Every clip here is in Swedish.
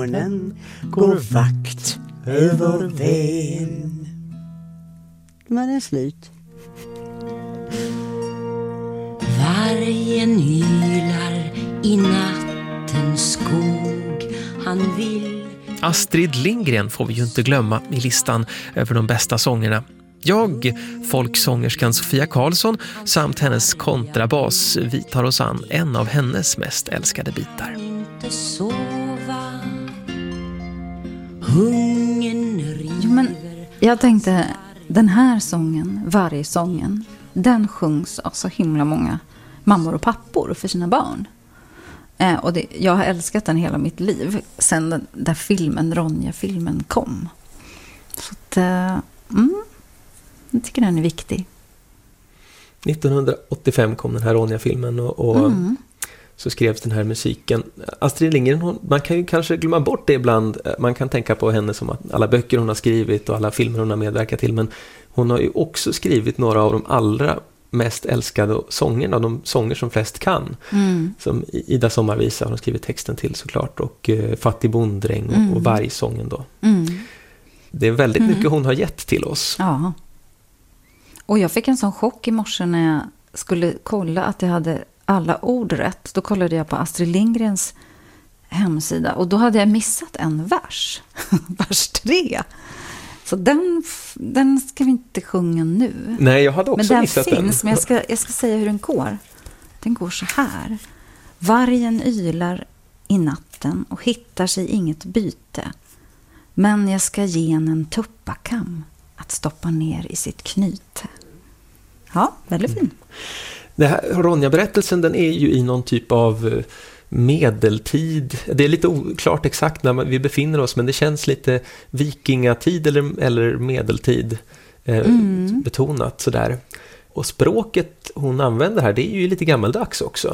barnen går vakt över ven. Men det är slut. Vargen ylar i nattens skog. Han vill... Astrid Lindgren får vi ju inte glömma i listan över de bästa sångerna. Jag, folksångerskan Sofia Karlsson samt hennes kontrabas, vi tar oss an en av hennes mest älskade bitar. Inte sova. Hungern river. Jo, men jag tänkte, den här sången, vargsången, den sjungs av så himla många mammor och pappor för sina barn. Och jag har älskat den hela mitt liv sen den där filmen, Ronja-filmen, kom. Så att, jag tycker den är viktig. 1985 kom den här Ronja-filmen och så skrevs den här musiken. Astrid Lindgren, man kan ju kanske glömma bort det ibland. Man kan tänka på henne som att alla böcker hon har skrivit och alla filmer hon har medverkat till. Men hon har ju också skrivit några av de allra mest älskade sångerna, de sånger som flest kan. Som Ida Sommarvisa har hon skrivit texten till såklart, och Fattig bonddräng och Vargsången då. Det är väldigt mycket hon har gett till oss. Ja. Och jag fick en sån chock i morse när jag skulle kolla att jag hade alla ord rätt. Då kollade jag på Astrid Lindgrens hemsida och då hade jag missat en vers. Vers 3. Så den ska vi inte sjunga nu. Nej, jag hade också missat den. Men den finns, men jag ska säga hur den går. Den går så här. Vargen ylar i natten och hittar sig inget byte. Men jag ska ge en tuppakam att stoppa ner i sitt knyte. Ja, väldigt fin. Det här Ronja-berättelsen, den är ju i någon typ av medeltid. Det är lite oklart exakt när vi befinner oss, men det känns lite vikingatid eller medeltid betonat sådär. Och språket hon använder här, det är ju lite gammaldags också.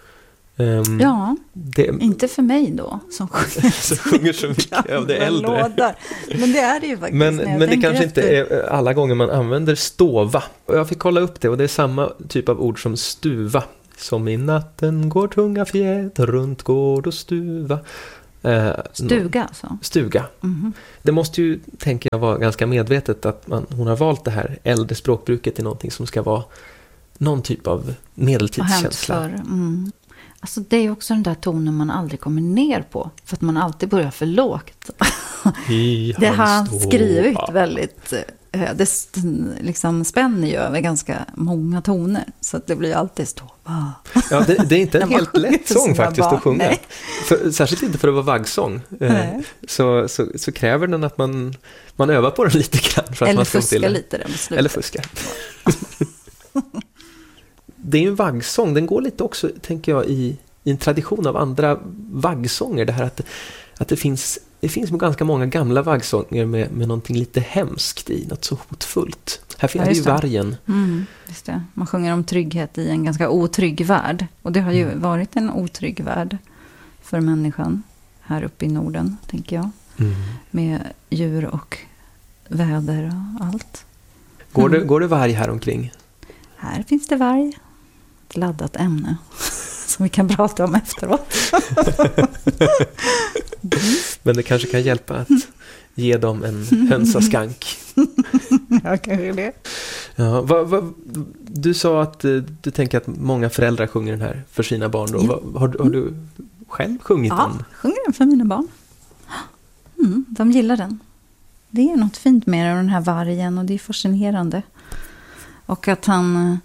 Ja, inte för mig då som sjunger så mycket av det äldre. Lådar. Men det är det ju faktiskt. Men det kanske inte är alla gånger man använder stova. Och jag fick kolla upp det, och det är samma typ av ord som stuva. Som i natten går tunga fjät runt gård och stuva. Stuga alltså? Stuga. Det måste ju, tänker jag, vara ganska medvetet att hon har valt det här äldre språkbruket i någonting som ska vara någon typ av medeltidskänsla. Alltså det är också den där tonen man aldrig kommer ner på. För att man alltid börjar för lågt. Det har han skrivit väldigt... Det liksom spänner ju över ganska många toner. Så att det blir alltid stå. Ja, det är inte en helt lätt sång faktiskt att sjunga. Särskilt inte för att vara vaggsång. Så kräver den att man övar på den lite grann. För att eller man ska fuska till lite den slutet. Eller fuska. Det är ju en vaggsång. Den går lite också, tänker jag, i en tradition av andra vaggsånger. Det här att det finns ganska många gamla vaggsånger med någonting lite hemskt i, något så hotfullt. Här finns det ju vargen. Just det. Man sjunger om trygghet i en ganska otrygg värld. Och det har ju varit en otrygg värld för människan här uppe i Norden, tänker jag. Med djur och väder och allt. Går det varg här omkring? Här finns det varg. Ett laddat ämne som vi kan prata om efteråt. Men det kanske kan hjälpa att ge dem en hönsaskank. Ja, kanske det. Ja, du sa att du tänker att många föräldrar sjunger den här för sina barn. Då. Ja. Har du själv sjungit den? Ja, sjunger den för mina barn. De gillar den. Det är något fint med den här vargen och det är fascinerande. Och att han...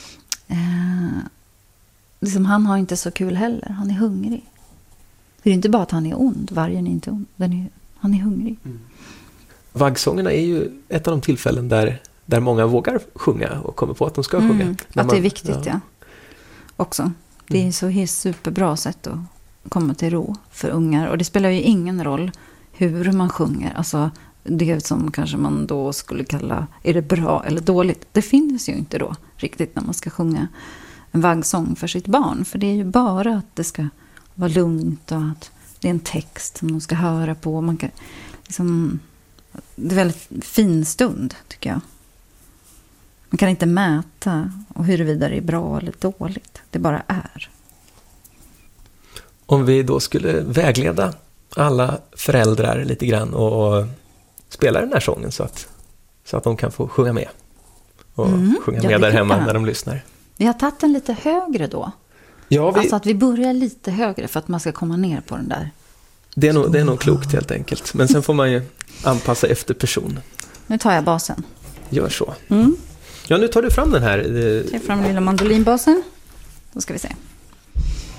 liksom han har inte så kul heller. Han är hungrig. Det är inte bara att han är ond. Vargen är inte ond. Han är hungrig. Vaggsångerna är ju ett av de tillfällen där många vågar sjunga och kommer på att de ska sjunga. Att det är viktigt, ja. Också. Det är så superbra sätt att komma till ro för ungar. Och det spelar ju ingen roll hur man sjunger. Alltså det som kanske man då skulle kalla, är det bra eller dåligt? Det finns ju inte då riktigt när man ska sjunga en vaggsång för sitt barn. För det är ju bara att det ska vara lugnt och att det är en text som de ska höra på. Man kan, liksom, det är en väldigt fin stund, tycker jag. Man kan inte mäta och huruvida det är bra eller dåligt. Det bara är. Om vi då skulle vägleda alla föräldrar lite grann och spela den här sången så att de kan få sjunga med. Och sjunga med där hemma när de lyssnar. Vi har tagit den lite högre då. Ja, alltså att vi börjar lite högre för att man ska komma ner på den där. Det är nog klokt helt enkelt. Men sen får man ju anpassa efter person. Nu tar jag basen. Gör så. Ja, nu tar du fram den här. Jag tar fram den lilla mandolinbasen. Då ska vi se.